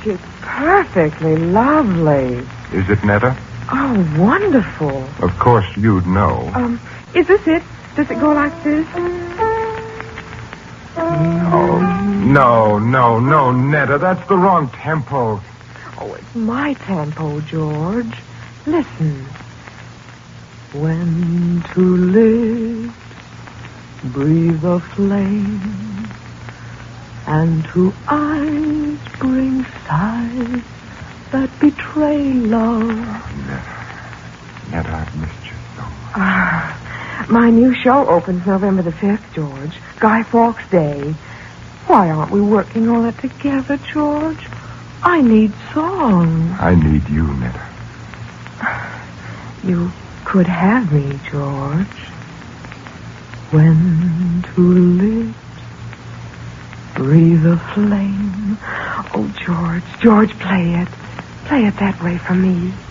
it's perfectly lovely. Is it, Netta? Oh, wonderful. Of course you'd know. Is this it? Does it go like this? Oh, no, Netta. That's the wrong tempo. Oh, it's my tempo, George. Listen. When two lips breathe a flame, and two eyes bring sighs that betray love. Netta, I've missed you so much. My new show opens November the 5th, George. Guy Fawkes Day. Why aren't we working on it together, George? I need songs. I need you, Netta. You could have me, George. When two lips breathe a flame. Oh, George, play it. Play it that way for me.